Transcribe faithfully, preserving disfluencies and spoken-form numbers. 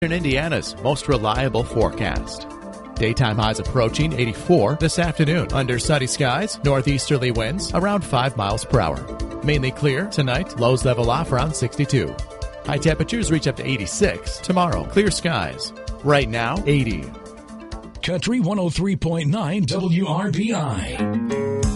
Indiana's most reliable forecast. Daytime highs approaching eighty-four this afternoon. Under sunny skies, northeasterly winds around five miles per hour. Mainly clear tonight, lows level off around sixty-two. High temperatures reach up to eighty-six tomorrow. Clear skies. Right now, eighty. Country one oh three point nine W R B I.